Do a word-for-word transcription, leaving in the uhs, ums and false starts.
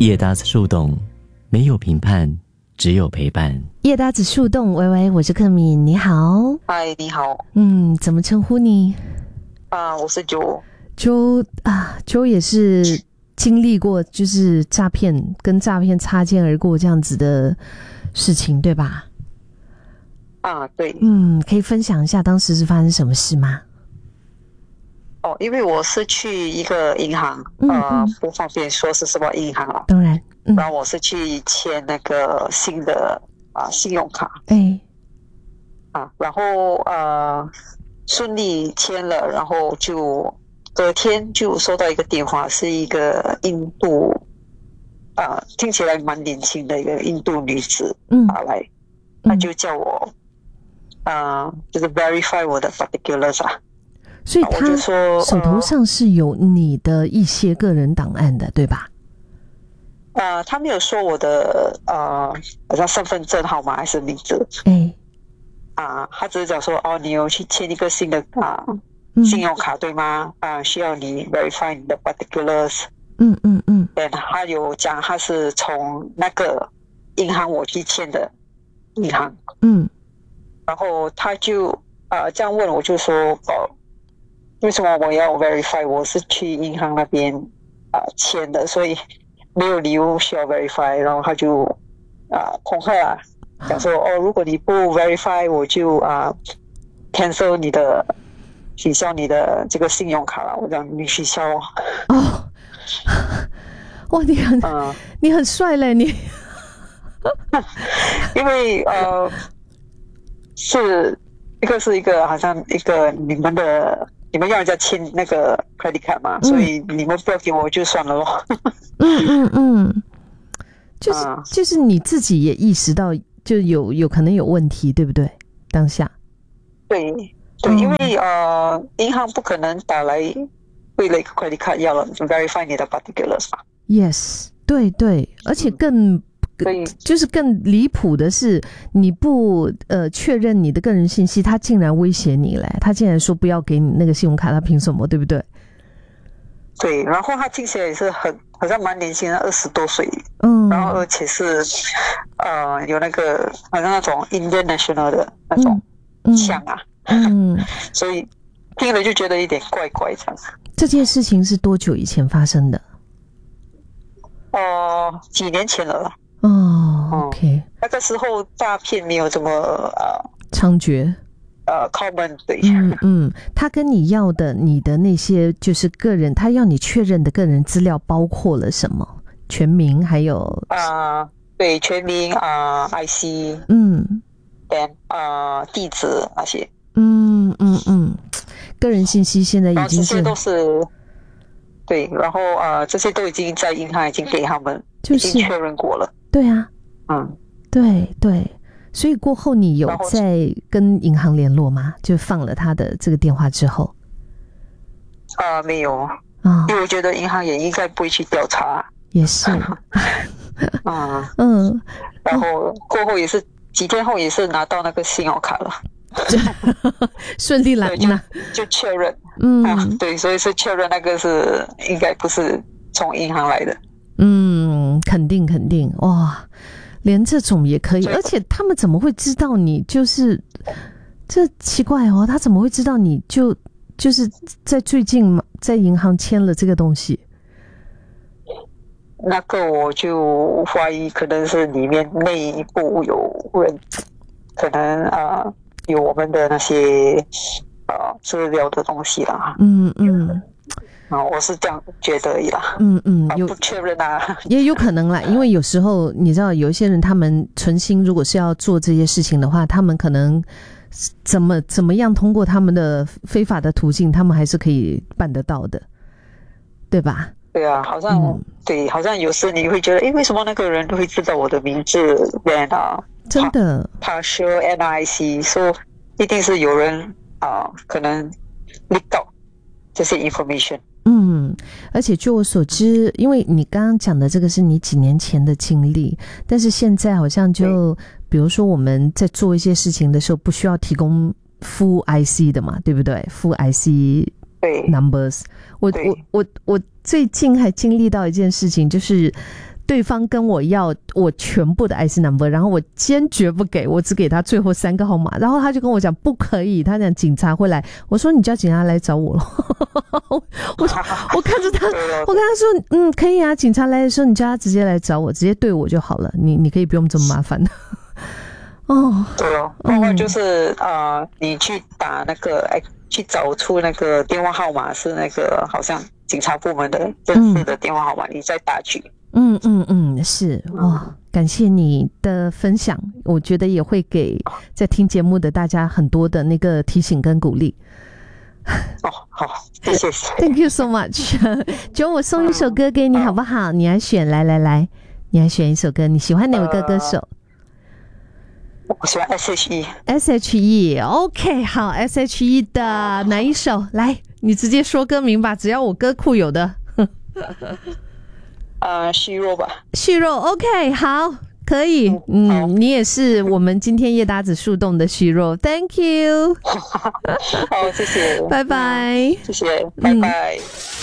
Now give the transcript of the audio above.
叶搭子树洞，没有评判，只有陪伴。 叶搭子树洞，喂喂，我是克敏，你好。 嗨，你好。 嗯，怎么称呼你？ 啊，我是周。 周啊，周也是经历过就是诈骗跟诈骗擦肩而过这样子的事情，对吧？ 啊，对。 嗯，可以分享一下当时是发生什么事吗？ 哦，因为我是去一个银行， 嗯呃， 嗯不方便说是什么银行了。 当然，嗯， 然后我是去签那个新的啊、信用卡哎， 啊，然后呃顺利签了，然后就隔天就收到一个电话，是一个印度啊、听起来蛮年轻的一个印度女子嗯打来，她就叫我啊、呃就是 verify 我的 particulars 啊。 所以他我就说手头上是有你的一些个人档案的，对吧？ 呃，他没有说我的呃，好像身份证号码还是名字哎， 啊、他只是讲说哦，你有去签一个新的啊、 嗯信用卡对吗？啊、需要你 verify 你的 particulars。 嗯嗯嗯对，他有讲他是从那个银行我去签的银行， 嗯然后他就啊、呃、这样问我，就说哦，为什么我要 verify？ 我是去银行那边啊、呃签的，所以没有理由需要 verify。然后他就啊、恐吓啊，讲说哦，如果你不 verify， 我就啊、cancel 你的取消你的这个信用卡了。我讲你取消哦， 哦，哇，你很、 嗯， 你很帅嘞，你因为呃是一个是一个好像一个你们的。你们要人家签那个 credit card 嘛， 嗯所以你们不要给我就算了咯。 嗯嗯嗯，就是、 啊就是你自己也意识到就有有可能有问题，对不对？当下， 对对， 嗯因为呃，银行不可能打来为了一个 credit card 要了 verify 你的 particulars 嘛。 yes， 对对，而且更、 所以就是更离谱的是，你不呃确认你的个人信息，他竟然威胁你嘞，他竟然说不要给你那个信用卡，他凭什么？对不对？ 对，然后他听起来也是很好像蛮年轻的，二十多岁， 嗯， 然后而且是呃有那个好像那种 Indian National 的那种嗯腔啊， 嗯， 所以听了就觉得有点怪怪这样。 这件事情是多久以前发生的？ 呃，几年前了啦。 哦 ，OK， 那个时候诈骗没有这么呃猖獗。 呃 common， 对。 嗯嗯，他跟你要的你的那些就是个人，他要你确认的个人资料包括了什么？全名还有啊、呃，对，全名啊、呃、I C， 嗯 then 啊、呃、地址那些， 嗯嗯嗯，个人信息现在已经是然后这些都是对，然后啊、呃、这些都已经在银行已经给他们、 就是已经确认过了。 对啊， 嗯， 对对，所以过后你有然后在跟银行联络吗？就放了他的这个电话之后啊、呃、没有， 啊、 因为我觉得银行也应该不会去调查。 也是， 嗯， 嗯， 然后过后也是几天后也是拿到那个信用卡了， 顺利来对，就拿， 就确认。 嗯、 啊，对，所以是确认那个是应该不是从银行来的。 嗯，肯定肯定，哇，连这种也可以， 所以而且他们怎么会知道你就是这奇怪哦？他怎么会知道你就就是在最近嘛在银行签了这个东西？ 那个我就怀疑可能是里面内部有人，可能啊、呃、有我们的那些呃资料的东西啦。 嗯嗯啊，我是这样觉得而已啦。 嗯嗯，有啊不确认啊。 也有可能啦，因为有时候你知道，有一些人他们存心如果是要做这些事情的话，他们可能怎么怎么样通过他们的非法的途径，他们还是可以办得到的，对吧？ 对啊，好像、 嗯对，好像有时你会觉得，诶，为什么那个人会知道我的名字 ？Then 啊， 真的， partial N I C， 说、so, 一定是有人啊、呃，可能 leak 到这些 information。 嗯，而且据我所知，因为你刚刚讲的这个是你几年前的经历，但是现在好像就比如说我们在做一些事情的时候，不需要提供 full I C 的嘛，对不对？ full I C 对 numbers， 我我我我最近还经历到一件事情，就是对方跟我要我全部的 I C number， 然后我坚决不给，我只给他最后三个号码，然后他就跟我讲不可以，他讲警察会来，我说你叫警察来找我了。我我看着他，我跟他说嗯可以啊，警察来的时候你叫他直接来找我，直接对我就好了，你你可以不用这么麻烦的。哦， 对哦，包括就是、嗯、呃，你去打那个，哎，去找出那个电话号码是那个好像警察部门的正式的电话号码，嗯、你再打去。 嗯嗯嗯，是哇、哦，感谢你的分享，我觉得也会给在听节目的大家很多的那个提醒跟鼓励。 哦，好，谢谢。 Thank you so much 。就我送一首歌给你好不好？你来选，来来来，你来选一首歌，你喜欢哪位歌歌手？呃我喜欢 S H E。S H E，OK， 好 ，S H E 的哪一首？来，你直接说歌名吧，只要我歌库有的。 呃，虚弱吧。 虚弱 ，OK， 好，可以。嗯，嗯你也是我们今天夜搭子树洞的虚弱 ，Thank you。 好，谢谢， 拜拜。 谢谢，拜拜。嗯